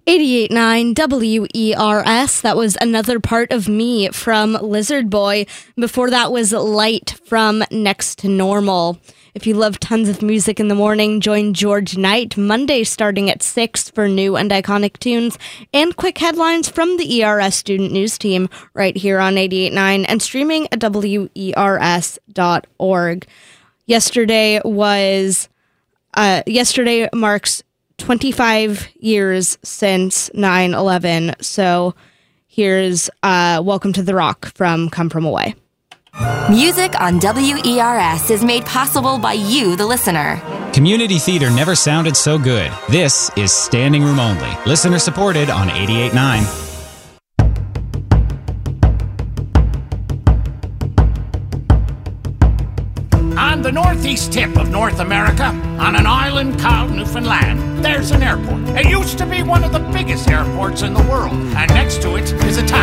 88.9 WERS. That was Another Part of Me from Lizard Boy. Before that was Light from Next to Normal. If you love tons of music in the morning, join George Knight Monday starting at 6 for new and iconic tunes and quick headlines from the ERS Student News Team right here on 88.9 and streaming at WERS.org. Yesterday marks 25 years since 9/11. So here's Welcome to the Rock from Come From Away. Music on WERS is made possible by you, the listener. Community theater never sounded so good. This is Standing Room Only. Listener supported on 88.9. On the northeast tip of North America, on an island called Newfoundland, there's an airport. It used to be one of the biggest airports in the world, and next to it is a town